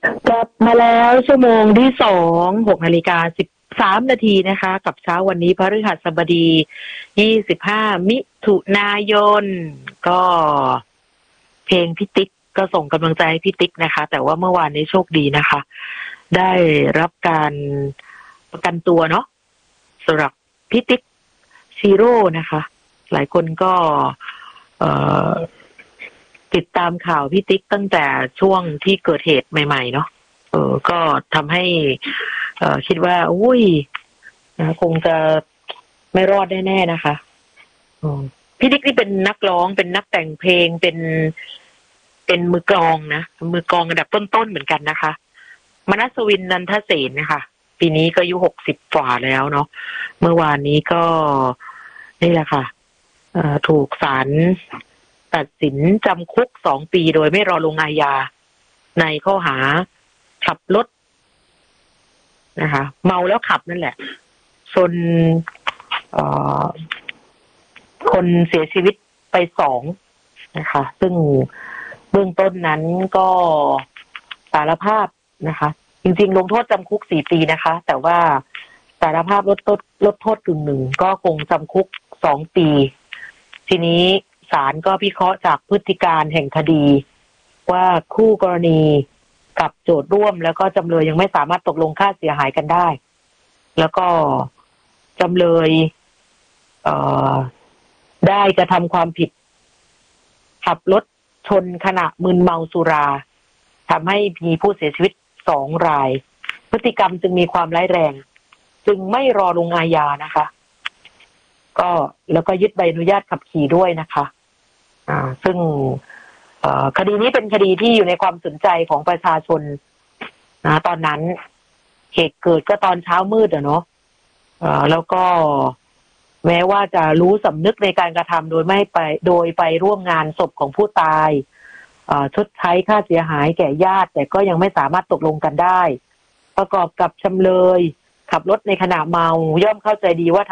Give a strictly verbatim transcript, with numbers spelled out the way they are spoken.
กลับมาแล้วชั่วโมงที่สองหกนาฬิกาสิบสามนาทีนะคะกับเช้าวันนี้พฤหัสบดียี่สิบห้ามิถุนายนก็เพลงพี่ติ๊กก็ส่งกำลังใจให้พี่ติ๊กนะคะแต่ว่าเมื่อวานนี้โชคดีนะคะได้รับการประกันตัวเนาะสำหรับพี่ติ๊กซีโร่นะคะหลายคนก็เอ่อติดตามข่าวพี่ติ๊กตั้งแต่ช่วงที่เกิดเหตุใหม่ๆเนาะเออก็ทำให้เอ่อคิดว่าอุ้ยนะคงจะไม่รอดแน่ๆนะคะอืมพี่ติ๊กนี่เป็นนักร้องเป็นนักแต่งเพลงเป็นเป็นมือกลองนะมือกลองระดับต้นๆเหมือนกันนะคะมนัสวินนันทเสนนะคะปีนี้ก็อายุหกสิบกว่าแล้วเนาะเมื่อวานนี้ก็นี่แหละค่ะเอ่อถูกศาลตัดสินจำคุกสองปีโดยไม่รอลงอาญาในข้อหาขับรถนะคะเมาแล้วขับนั่นแหละชนเอ่อคนเสียชีวิตไปสองนะคะซึ่งเบื้องต้นนั้นก็สารภาพนะคะจริงๆลงโทษจำคุกสี่ปีนะคะแต่ว่าสารภาพลดโทษลดโทษกึ่งหนึ่งก็คงจำคุกสองปีทีนี้ศาลก็พิเคราะห์จากพฤติการแห่งคดีว่าคู่กรณีกับโจทย์ร่วมแล้วก็จำเลยยังไม่สามารถตกลงค่าเสียหายกันได้แล้วก็จำเลยเอ่อได้กระทำความผิดขับรถชนขณะมึนเมาสุราทำให้มีผู้เสียชีวิตสองรายพฤติกรรมจึงมีความร้ายแรงจึงไม่รอลงอาญานะคะก็แล้วก็ยึดใบอนุญาตขับขี่ด้วยนะคะอ่าซึ่งคดีนี้เป็นคดีที่อยู่ในความสนใจของประชาชนนะตอนนั้นเหตุเกิดก็ตอนเช้ามืดอะเนาะแล้วก็แม้ว่าจะรู้สำนึกในการกระทำโดยไม่ไปโดยไปร่วมงานศพของผู้ตายชดใช้ค่าเสียหายแก่ญาติแต่ก็ยังไม่สามารถตกลงกันได้ประกอบกับจำเลยขับรถในขณะเมาย่อมเข้าใจดีว่า